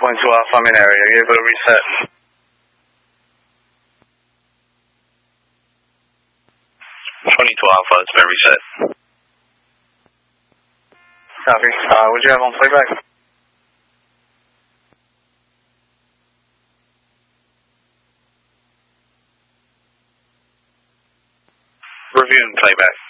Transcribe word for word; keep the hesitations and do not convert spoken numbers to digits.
twenty-two Alpha, I'm in area. Are you able to reset? twenty-two Alpha, it's been reset. Copy. Uh, what do you have on playback? Reviewing playback.